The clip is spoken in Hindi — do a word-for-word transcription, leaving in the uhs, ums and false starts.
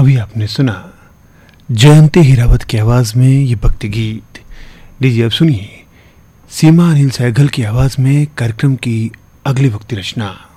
अभी आपने सुना जयंती हीरावत की आवाज में ये भक्ति गीत। लीजिए अब सुनिए सीमा अनिल सहगल की आवाज में कार्यक्रम की अगली भक्ति रचना।